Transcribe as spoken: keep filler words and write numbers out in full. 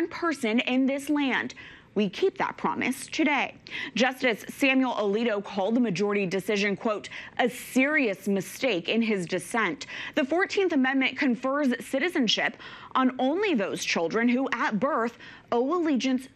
person in this land. We keep that promise today. Justice Samuel Alito called the majority decision, quote, a serious mistake in his dissent. The fourteenth Amendment confers citizenship on only those children who at birth owe allegiance